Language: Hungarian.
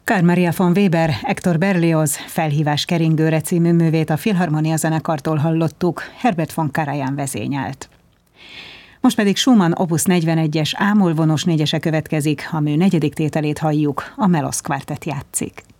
Carl Maria von Weber, Hector Berlioz Felhívás keringőre című művét a Filharmonia zenekartól hallottuk, Herbert von Karajan vezényelt. Most pedig Schumann Opus 41-es ámol vonos négyese következik, a mű negyedik tételét halljuk, a Melosz Kvártett játszik.